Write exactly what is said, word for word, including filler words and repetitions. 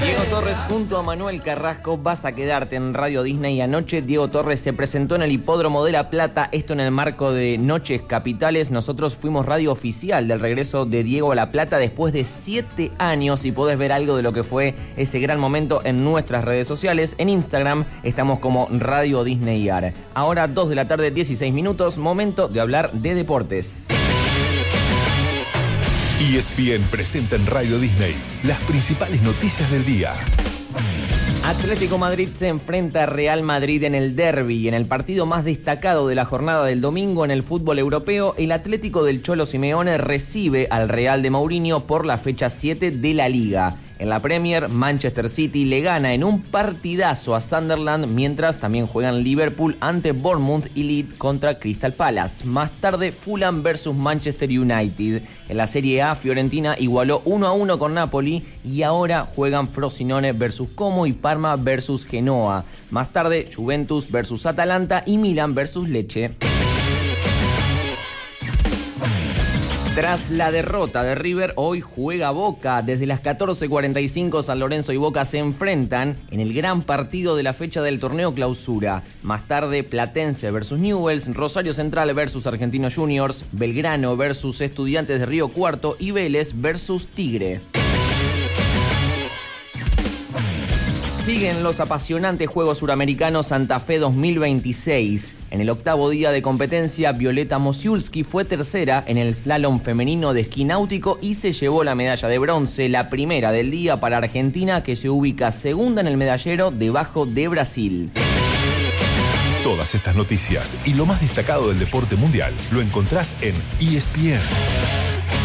Diego Torres junto a Manuel Carrasco, Vas a quedarte en Radio Disney. Anoche Diego Torres se presentó en el Hipódromo de La Plata, esto en el marco de Noches Capitales. Nosotros fuimos radio oficial del regreso de Diego a La Plata después de siete años y podés ver algo de lo que fue ese gran momento en nuestras redes sociales. En Instagram estamos como Radio Disney A R. Ahora dos de la tarde, dieciséis minutos, momento de hablar de deportes. E S P N presenta en Radio Disney las principales noticias del día. Atlético Madrid se enfrenta a Real Madrid en el derbi. En el partido más destacado de la jornada del domingo en el fútbol europeo, el Atlético del Cholo Simeone recibe al Real de Mourinho por la fecha siete de la Liga. En la Premier, Manchester City le gana en un partidazo a Sunderland, mientras también juegan Liverpool ante Bournemouth y Leeds contra Crystal Palace. Más tarde, Fulham versus Manchester United. En la Serie A, Fiorentina igualó uno a uno con Napoli y ahora juegan Frosinone versus Como y Parma versus Genoa. Más tarde, Juventus versus Atalanta y Milan versus Lecce. Tras la derrota de River, hoy juega Boca. Desde las catorce cuarenta y cinco, San Lorenzo y Boca se enfrentan en el gran partido de la fecha del torneo Clausura. Más tarde, Platense versus Newell's, Rosario Central versus Argentinos Juniors, Belgrano versus Estudiantes de Río Cuarto y Vélez versus Tigre. Siguen los apasionantes Juegos Suramericanos Santa Fe dos mil veintiséis. En el octavo día de competencia, Violeta Mosiulski fue tercera en el slalom femenino de esquí náutico y se llevó la medalla de bronce, la primera del día para Argentina, que se ubica segunda en el medallero debajo de Brasil. Todas estas noticias y lo más destacado del deporte mundial lo encontrás en E S P N.